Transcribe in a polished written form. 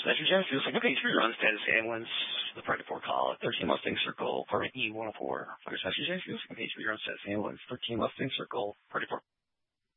Message Genesis, like, okay, sure, run status ambulance, the Project 4 call, 13 Mustang Circle, Apartment E104. Fire Message Genesis, okay, sure, run status ambulance, 13 Mustang Circle, Project 4.